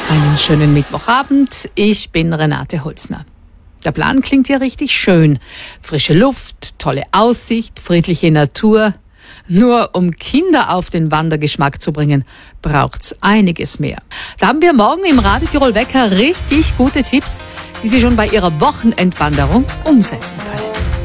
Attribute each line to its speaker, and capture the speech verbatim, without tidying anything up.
Speaker 1: Einen schönen Mittwochabend. Ich bin Renate Holzner. Der Plan klingt ja richtig schön. Frische Luft, tolle Aussicht, friedliche Natur. Nur um Kinder auf den Wandergeschmack zu bringen, braucht's einiges mehr. Da haben wir morgen im Radio Tirol Wecker richtig gute Tipps, die Sie schon bei Ihrer Wochenendwanderung umsetzen können.